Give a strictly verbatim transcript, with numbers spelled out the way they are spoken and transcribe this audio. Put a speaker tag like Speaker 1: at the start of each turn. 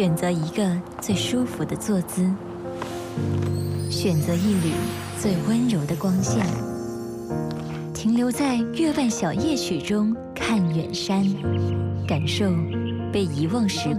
Speaker 1: 选择一个最舒服的坐姿，选择一缕最温柔的光线，停留在月半小夜曲中看远山，感受被遗忘时